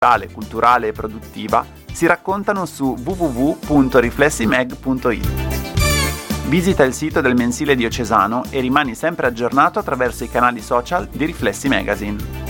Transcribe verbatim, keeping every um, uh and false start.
culturale e produttiva si raccontano su w w w punto riflessimag punto it. Visita il sito del mensile diocesano e rimani sempre aggiornato attraverso i canali social di Riflessi Magazine.